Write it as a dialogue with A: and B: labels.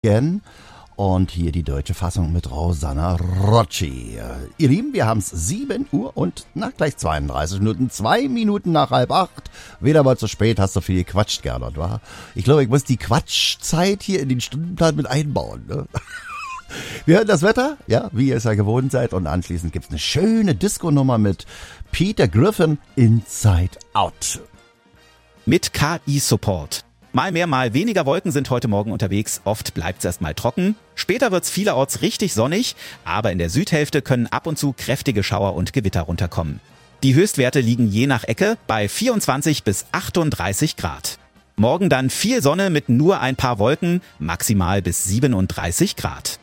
A: Und hier die deutsche Fassung mit Rosanna Rocci. Ihr Lieben, wir haben es 7 Uhr und gleich 32 Minuten, 2 Minuten nach 7:30. Wieder mal zu spät, hast du viel gequatscht, Gernot, wa? Ich glaube, ich muss die Quatschzeit hier in den Stundenplan mit einbauen, ne? Wir hören das Wetter, ja, wie ihr es ja gewohnt seid. Und anschließend gibt's eine schöne Disco-Nummer mit Peter Griffin, Inside Out.
B: Mit KI-Support. Mal mehr, mal weniger Wolken sind heute Morgen unterwegs. Oft bleibt's erstmal trocken. Später wird's vielerorts richtig sonnig. Aber in der Südhälfte können ab und zu kräftige Schauer und Gewitter runterkommen. Die Höchstwerte liegen je nach Ecke bei 24 bis 38 Grad. Morgen dann viel Sonne mit nur ein paar Wolken, maximal bis 37 Grad.